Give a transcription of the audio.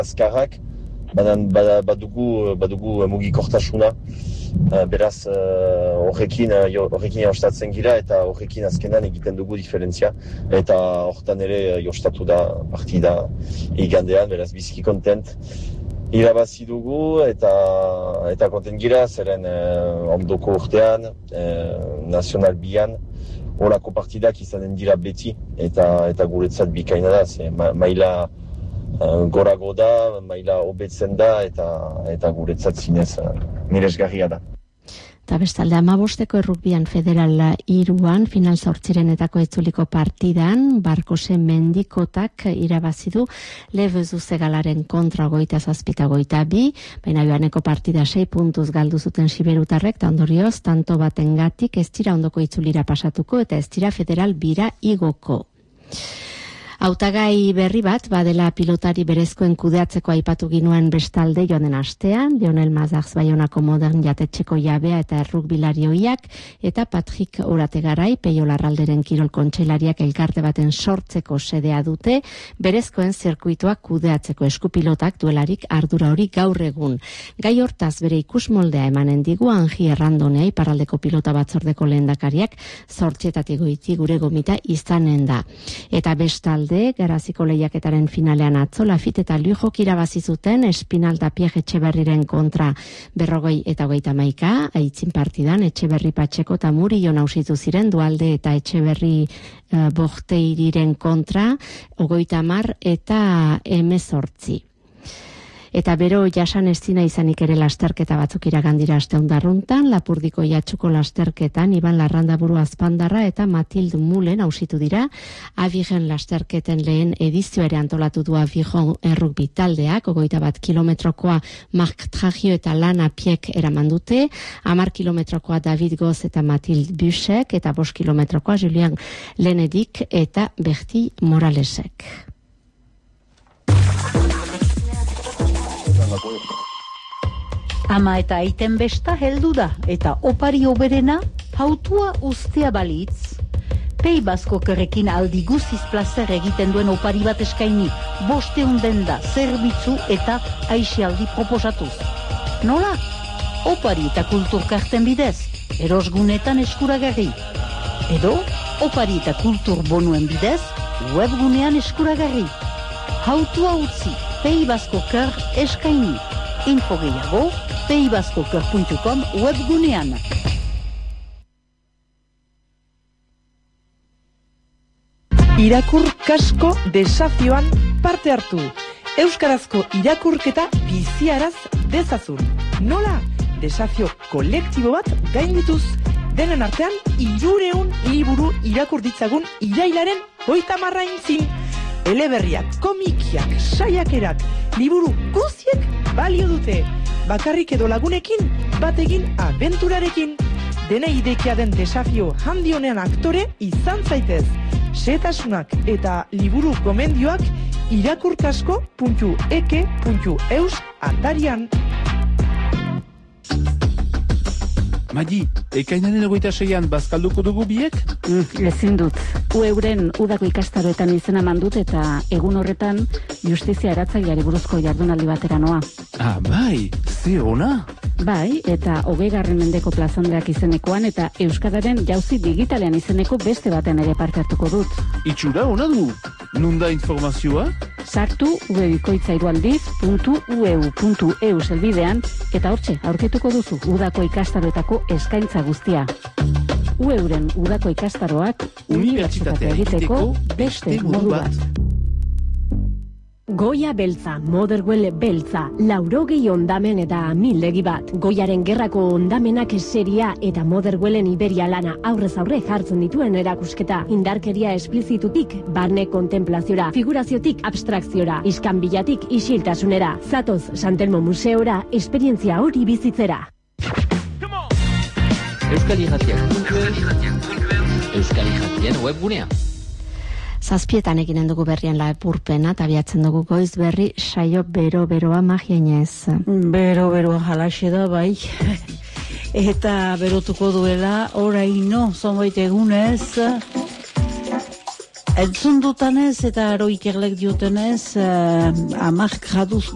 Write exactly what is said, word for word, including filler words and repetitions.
azkarrak, badan badugu, badugu mugikortasuna, beraz horrekin horrekin jostatzen gira eta horrekin azkenan egiten dugu diferentzia eta hortan ere jostatu da partida igandean, beraz biziki kontent irabazi dugu eta eta kontent gira, zeren eh, ondoko urtean eh, nazional bian horako partidak izanen dira beti eta eta guretzat bikaina da, ze ma, maila uh, gorago da, maila hobetzen da eta eta guretzat zinez uh, miresgarria da. Eta bestalde hamabosteko errukbian federal hiruan final zortzirenetako etzuliko partidan Barkose Mendikotak irabazi du Levezuzegalaren kontra goita zazpita goita bi, baina joaneko partida sei puntuz galdu zuten siberutarrek, eta ondorioz tanto batengatik ez dira ondoko itzulira pasatuko eta ez dira federal bira igoko. Hautagai berri bat badela pilotari berezkoen kudeatzeko aipatu ginuen bestalde joan den astean, Lionel Mazarz Baionako modern jatetxeko jabea eta errukbilari ohiak, eta Patrick Orategarai Peio Larralderen kirol kontseilariak elkarte baten sortzeko sedea dute, berezkoen zirkuitoak kudeatzeko eskupilotak duelarik ardura hori gaur egun. Gai hortaz bere ikusmoldea emanen digu Angi Errandonea iparraldeko pilota batzordeko lehendakariak zortzietatik goiti gure gomita izanen da. Eta bestalde Garaziko lehiaketaren finalean atzo Lafit eta Lujok irabazi zuten Espinal da Pierre Etxeberriren kontra berrogei eta hogeita hamaika, aitzin partidan Etxeberri Patxeko eta Murillo nausitu ziren Dualde eta Etxeberri uh, Borteiriren kontra hogeita hamar eta hemezortzi. Eta bero jasan ezina izanik ere lasterketa batzuk iragandira asteundarruntan, Lapurdiko Jatsuko lasterketan Iban Larrandaburu Azpandarra eta Matilde Mulen ausitu dira, Abigen lasterketen lehen edizio ere antolatu du Abigen errukbi taldeak, hogeita bat kilometrokoa Mark Trajio eta Lana Piek eraman dute, hamar kilometrokoa David Goz eta Matilde Busek, eta bost kilometrokoa Julian Lenedik eta Berti Moralesek. Ama eta aiten besta heldu da, eta opari oberena hautua ustea balitz. Pei Baskokerrekin aldi guziz plazer egiten duen opari bat eskaini, bosteun denda, zerbitzu eta aixialdi proposatuz. Nola? Opari eta kulturkarten bidez, erosgunetan eskuragarri. Edo, opari eta kultur bonuen bidez, webgunean eskuragarri. Hautua utzi, Pei Baskoker eskaini. Info gehiago, peibaskoker puntu com webgunean. Irakur kasko desafioan parte hartu. Euskarazko irakurketa biziaraz dezazun. Nola? Desafio kolektibo bat gaindituz. Denen artean, hirureun liburu irakur ditzagun irailaren hogeita hamarra intzin. Eleberriak, komikiak, saiakerak, liburu guziek balio dute. Bakarrik edo lagunekin, bat egin abenturarekin. Dena idekia den desafio handionean aktore izan zaitez. Setasunak eta liburu gomendioak irakurkasko puntu eke puntu eus atarian. Magi, ekainaren egoita seian bazkalduko dugu biek? Mm, ezin dut. U euren udako ikastaroetan izena mandut eta egun horretan justizia eratzaileari buruzko jardunaldi batera noa. Ah, bai, ze ona? Bai, eta hogeigarren mendeko plazandeak izenekoan eta Euskararen jauzi digitalean izeneko beste baten ere parte hartuko dut. Itxura ona du? Nunda informazioa? Sartu webikoitza irualdiz puntu u e u puntu e u zelbidean eta hortxe aurkituko duzu udako ikastaroetako eskaintza guztia. U euren udako ikastaroak unibertsitatea egiteko beste modu bat. Goia beltza, Motherwell beltza, laurogei ondamen eta mildegi bat. Goiaren gerrako ondamenak seria eta Motherwellen Iberia lana aurrez aurre jartzen dituen erakusketa. Indarkeria esplizitutik, barne kontemplaziora, figuraziotik abstrakziora, iskanbilatik isiltasunera. Zatoz Santelmo Museora, esperientzia hori bizitzera. Euskal Irratiak, Euskal Irratien webgunea. Zazpietan eginen dugu berrien lapurpena, eta abiatzen dugu goiz berri saio bero-beroa magienez. Bero-beroa jalaxe da, bai. Eta berotuko duela, oraino, zonbait egunez, entzun dutanez eta aro ikerlek diotenez, eh, amak jaduz